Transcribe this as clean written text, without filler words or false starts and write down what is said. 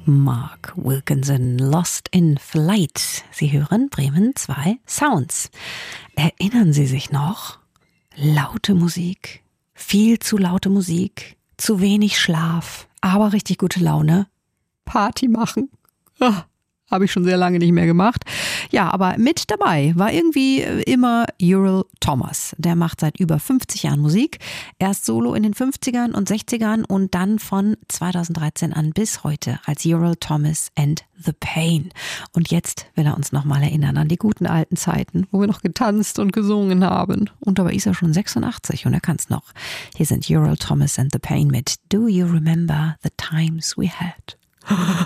Mark Wilkinson, Lost in Flight. Sie hören Bremen 2 Sounds. Erinnern Sie sich noch? Laute Musik, viel zu laute Musik, zu wenig Schlaf, aber richtig gute Laune. Party machen. Habe ich schon sehr lange nicht mehr gemacht. Ja, aber mit dabei war irgendwie immer Ural Thomas. Der macht seit über 50 Jahren Musik. Erst solo in den 50ern und 60ern und dann von 2013 an bis heute als Ural Thomas and the Pain. Und jetzt will er uns nochmal erinnern an die guten alten Zeiten, wo wir noch getanzt und gesungen haben. Und dabei ist er schon 86 und er kann's noch. Hier sind Ural Thomas and the Pain mit Do You Remember the Times We Had?